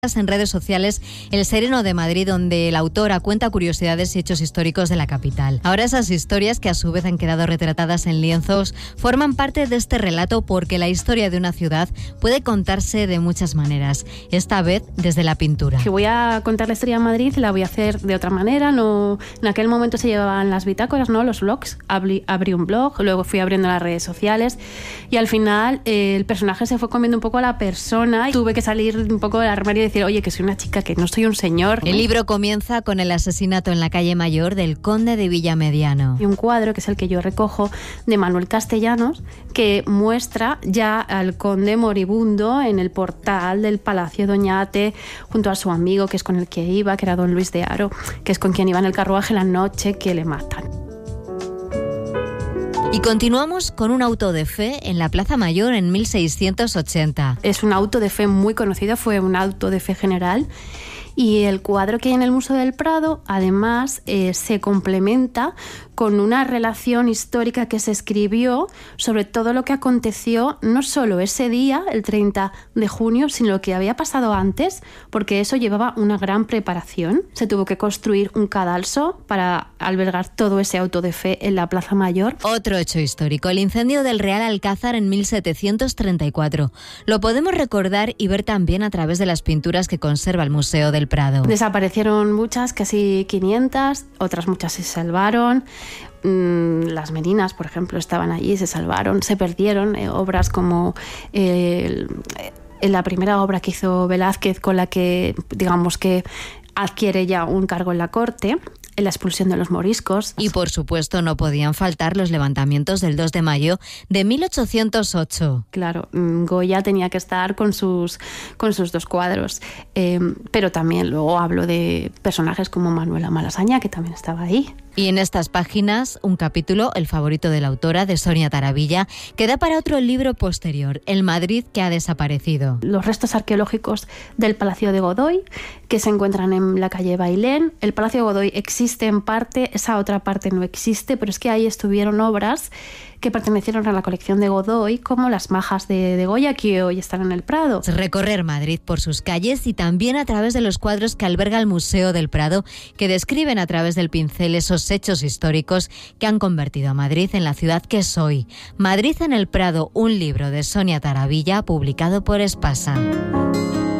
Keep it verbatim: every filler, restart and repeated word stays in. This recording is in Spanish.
En redes sociales El Sereno de Madrid, donde la autora cuenta curiosidades y hechos históricos de la capital. Ahora esas historias, que a su vez han quedado retratadas en lienzos, forman parte de este relato porque la historia de una ciudad puede contarse de muchas maneras, esta vez desde la pintura. Que voy a contar la historia de Madrid, la voy a hacer de otra manera. No, en aquel momento se llevaban las bitácoras, ¿no? Los blogs. Abrí, abrí un blog, luego fui abriendo las redes sociales y al final eh, el personaje se fue comiendo un poco a la persona y tuve que salir un poco del armario y decir, oye, que soy una chica, que no soy un señor. El libro comienza con el asesinato en la calle Mayor del conde de Villamediano. Y un cuadro, que es el que yo recojo, de Manuel Castellanos, que muestra ya al conde moribundo en el portal del Palacio Doñate, junto a su amigo, que es con el que iba, que era don Luis de Haro, que es con quien iba en el carruaje la noche que le matan. Y continuamos con un auto de fe en la Plaza Mayor en mil seiscientos ochenta. Es un auto de fe muy conocido, fue un auto de fe general. Y el cuadro que hay en el Museo del Prado, además, eh, se complementa con una relación histórica que se escribió sobre todo lo que aconteció, no solo ese día, el treinta de junio, sino lo que había pasado antes, porque eso llevaba una gran preparación. Se tuvo que construir un cadalso para albergar todo ese auto de fe en la Plaza Mayor. Otro hecho histórico, el incendio del Real Alcázar en mil setecientos treinta y cuatro. Lo podemos recordar y ver también a través de las pinturas que conserva el Museo del Prado. Desaparecieron muchas, casi quinientas, otras muchas se salvaron. Las merinas, por ejemplo, estaban allí, se salvaron, se perdieron. Eh, obras como eh, el, la primera obra que hizo Velázquez, con la que, digamos que adquiere ya un cargo en la corte, en la expulsión de los moriscos. Y por supuesto no podían faltar los levantamientos del dos de mayo de mil ochocientos ocho. Claro, Goya tenía que estar con sus, con sus dos cuadros, eh, pero también luego hablo de personajes como Manuela Malasaña, que también estaba ahí. Y en estas páginas, un capítulo, el favorito de la autora, de Sonia Taravilla, que da para otro libro posterior, El Madrid que ha desaparecido. Los restos arqueológicos del Palacio de Godoy, que se encuentran en la calle Bailén. El Palacio de Godoy existe en parte, esa otra parte no existe, pero es que ahí estuvieron obras que pertenecieron a la colección de Godoy, como las majas de, de Goya, que hoy están en el Prado. Recorrer Madrid por sus calles y también a través de los cuadros que alberga el Museo del Prado, que describen a través del pincel esos hechos históricos que han convertido a Madrid en la ciudad que es hoy. Madrid en el Prado, un libro de Sonia Taravilla, publicado por Espasa.